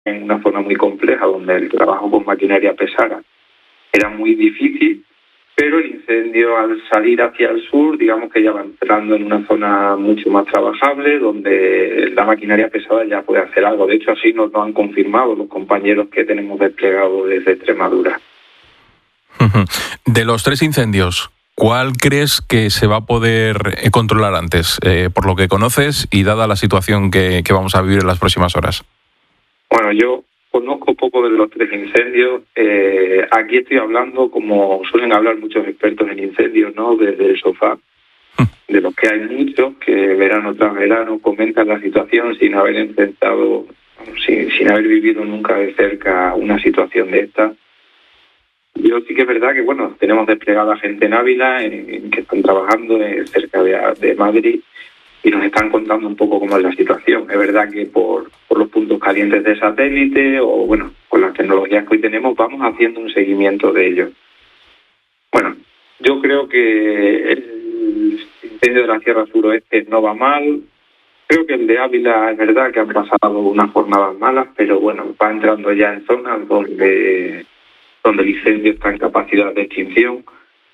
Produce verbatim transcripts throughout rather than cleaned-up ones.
en una zona muy compleja donde el trabajo con maquinaria pesada era muy difícil, pero el incendio al salir hacia el sur, digamos que ya va entrando en una zona mucho más trabajable, donde la maquinaria pesada ya puede hacer algo. De hecho, así nos lo han confirmado los compañeros que tenemos desplegados desde Extremadura. De los tres incendios, ¿cuál crees que se va a poder controlar antes, eh, por lo que conoces y dada la situación que, que vamos a vivir en las próximas horas? Bueno, yo conozco poco de los tres incendios. Eh, aquí estoy hablando, como suelen hablar muchos expertos en incendios, ¿no? Desde el sofá, de los que hay muchos que verano tras verano comentan la situación sin haber enfrentado, sin, sin haber vivido nunca de cerca una situación de esta. Yo sí que es verdad que, bueno, tenemos desplegada gente en Ávila, en, en que están trabajando en, cerca de, de Madrid, y nos están contando un poco cómo es la situación. Es verdad que por, por los puntos calientes de satélite o, bueno, con las tecnologías que hoy tenemos, vamos haciendo un seguimiento de ello. Bueno, yo creo que el incendio de la Sierra Suroeste no va mal. Creo que el de Ávila es verdad que han pasado unas jornadas malas, pero bueno, va entrando ya en zonas donde, donde el incendio está en capacidad de extinción.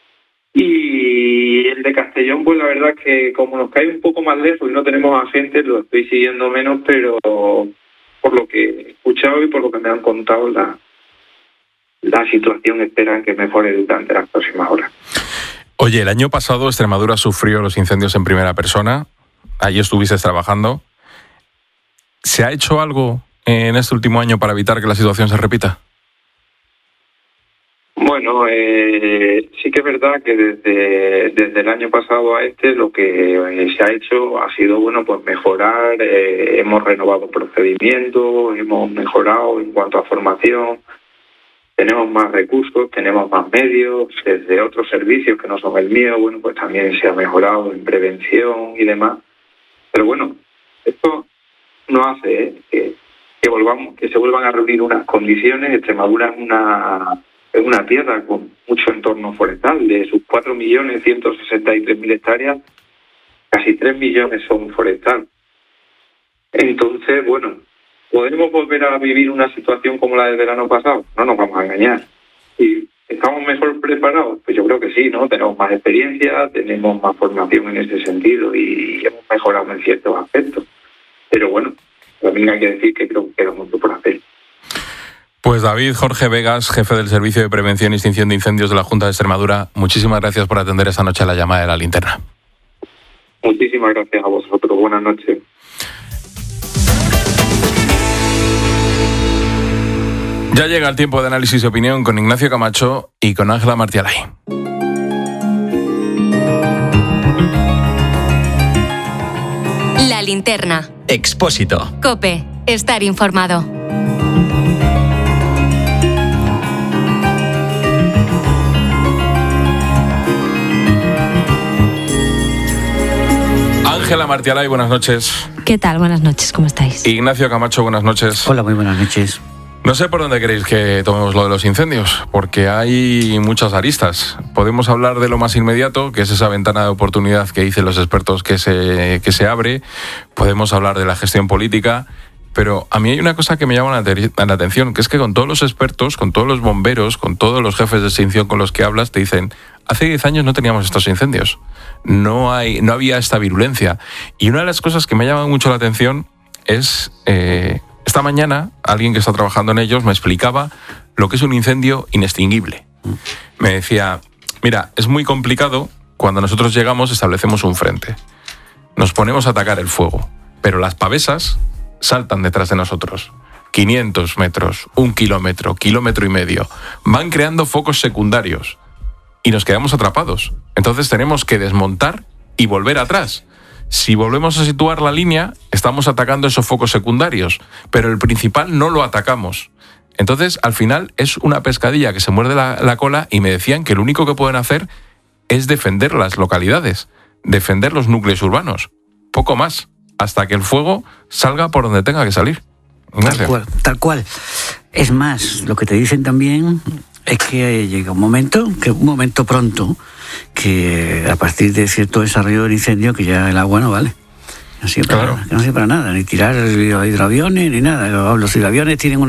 Y el de Castellón, pues la verdad es que como nos cae un poco más lejos y no tenemos agentes, lo estoy siguiendo menos, pero por lo que he escuchado y por lo que me han contado, la, la situación esperan que mejore durante las próximas horas. Oye, el año pasado Extremadura sufrió los incendios en primera persona. Allí estuviste trabajando. ¿Se ha hecho algo en este último año para evitar que la situación se repita? Bueno, eh, sí que es verdad que desde, desde el año pasado a este lo que eh, se ha hecho ha sido, bueno, pues mejorar, eh, hemos renovado procedimientos, hemos mejorado en cuanto a formación, tenemos más recursos, tenemos más medios, desde otros servicios que no son el mío, bueno, pues también se ha mejorado en prevención y demás. Pero bueno, esto no hace eh, que, que volvamos, que se vuelvan a reunir unas condiciones. Extremadura es una es una tierra con mucho entorno forestal. De sus cuatro millones ciento sesenta y tres mil hectáreas, casi tres millones son forestal. Entonces, bueno, ¿podemos volver a vivir una situación como la del verano pasado? No nos vamos a engañar. ¿Y estamos mejor preparados? Pues yo creo que sí, ¿no? Tenemos más experiencia, tenemos más formación en ese sentido y hemos mejorado en ciertos aspectos. Pero bueno, también hay que decir que creo que queda mucho por hacer. Pues David Jorge Vegas, jefe del Servicio de Prevención y Extinción de Incendios de la Junta de Extremadura, muchísimas gracias por atender esta noche a la llamada de La Linterna. Muchísimas gracias a vosotros. Buenas noches. Ya llega el tiempo de análisis y opinión con Ignacio Camacho y con Ángela Martialay. La Linterna. Expósito. COPE. Estar informado. Ángela Martialay, buenas noches. ¿Qué tal? Buenas noches, ¿cómo estáis? Ignacio Camacho, buenas noches. Hola, muy buenas noches. No sé por dónde queréis que tomemos lo de los incendios, porque hay muchas aristas. Podemos hablar de lo más inmediato, que es esa ventana de oportunidad que dicen los expertos que se, que se abre. Podemos hablar de la gestión política, pero a mí hay una cosa que me llama la, te- la atención, que es que con todos los expertos, con todos los bomberos, con todos los jefes de extinción con los que hablas, te dicen, hace diez años no teníamos estos incendios, no, hay, no había esta virulencia. Y una de las cosas que me llama mucho la atención es... Eh, Esta mañana, alguien que está trabajando en ellos me explicaba lo que es un incendio inextinguible. Me decía, mira, es muy complicado, cuando nosotros llegamos establecemos un frente. Nos ponemos a atacar el fuego, pero las pavesas saltan detrás de nosotros. quinientos metros, un kilómetro, kilómetro y medio. Van creando focos secundarios y nos quedamos atrapados. Entonces tenemos que desmontar y volver atrás. Si volvemos a situar la línea, estamos atacando esos focos secundarios, pero el principal no lo atacamos. Entonces, al final, es una pescadilla que se muerde la, la cola y me decían que lo único que pueden hacer es defender las localidades, defender los núcleos urbanos. Poco más, hasta que el fuego salga por donde tenga que salir. Tal cual, tal cual. Es más, lo que te dicen también es que llega un momento, que un momento pronto, que a partir de cierto desarrollo del incendio, que ya el agua no vale. No sirve, Claro. para, no sirve para nada, ni tirar hidroaviones ni nada. Los hidroaviones tienen una